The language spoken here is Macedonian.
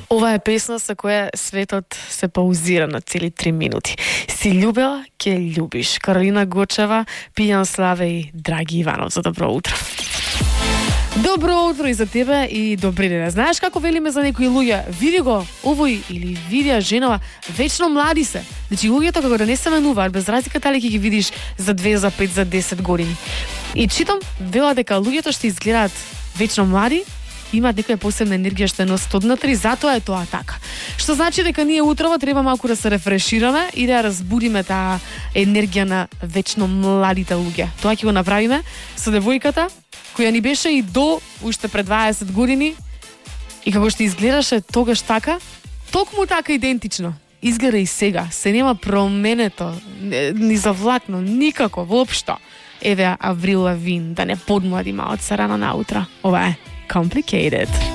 Ова е песна со која светот се паузира на цели 3 минути. Си љубела, ке љубиш. Каролина Гочева, Пијан Славе и Драги Иванов. За добро утро. Добро утро и за тебе и добри ден. Знаеш како велиме за некои луѓе? Види го овој или видија женова, вечно млади се. Значи луѓето како да не се менуваат, без разлика дали ќе ги видиш за 2, за 5, за 10 години. И читам, вела дека луѓето што изгледаат вечно млади, имаат некоја посебна енергија што е носат однатре, затоа е тоа така. Што значи дека ние утрово треба малку да се рефрешираме и да разбудиме таа енергија на вечно младите луѓе. Тоа ќе го направиме со девојката која ни беше и до уште пред 20 години и како што изгледаше тогаш така, токму така идентично изгледа и сега. Се нема променето, ни завлакно, никако, воопшто. Еве Аврил Лавин, да не подмлади малце рано наутро. Ова е Complicated.